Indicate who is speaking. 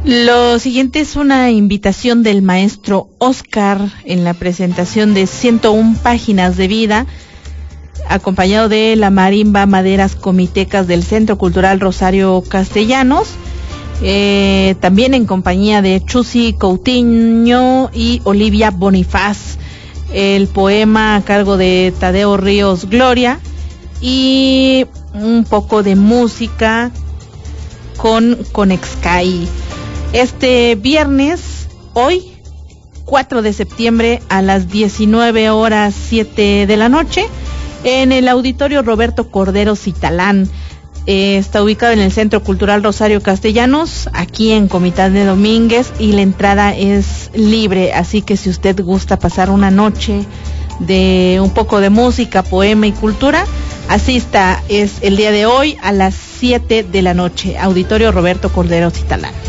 Speaker 1: Lo siguiente es una invitación del maestro Oscar en la presentación de 101 páginas de vida, acompañado de la marimba Maderas Comitecas del Centro Cultural Rosario Castellanos, también en compañía de Chuzy Coutinho y Olivia Bonifaz. El poema a cargo de Tadeo Ríos Gloria y un poco de música con Conexcay. Este viernes, hoy, 4 de septiembre, a las 19:07 de la noche, en el Auditorio Roberto Cordero Citalán. Está ubicado en el Centro Cultural Rosario Castellanos, aquí en Comitán de Domínguez, y la entrada es libre, así que si usted gusta pasar una noche de un poco de música, poema y cultura, asista. Es el día de hoy a las 7 de la noche, Auditorio Roberto Cordero Citalán.